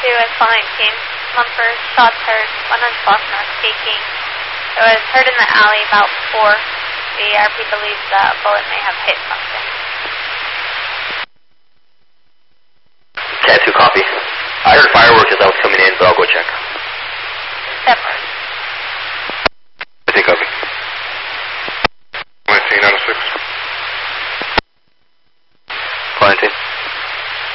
is fine, team. Mumford, shots heard, 100 block north, taking. It was heard in the alley about 4. The ARP believes the bullet may have hit something. Cat 2 copy. I heard fireworks as I was coming in, but I'll go check. Separate.